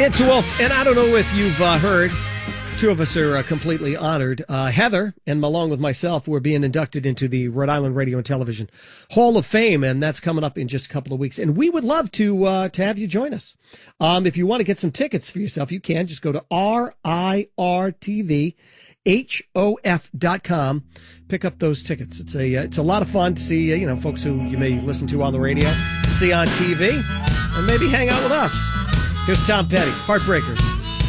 It's Wolf, and I don't know if you've heard, two of us are completely honored. Heather and along with myself, we're being inducted into the Rhode Island Radio and Television Hall of Fame, and that's coming up in just a couple of weeks. And we would love to have you join us. If you want to get some tickets for yourself, you can. Just go to RIRTVHOF.com. Pick up those tickets. It's a lot of fun to see folks who you may listen to on the radio, see on TV, and maybe hang out with us. Here's Tom Petty, Heartbreakers.